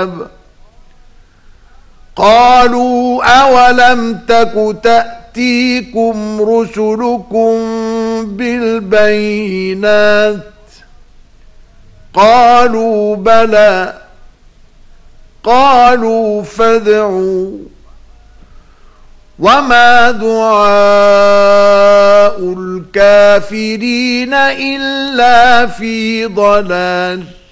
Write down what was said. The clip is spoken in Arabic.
الكتاب قالوا أولم تك تأتيكم رسلكم بالبينات قالوا بلى قالوا فادعوا وما دعاء الكافرين إلا في ضلال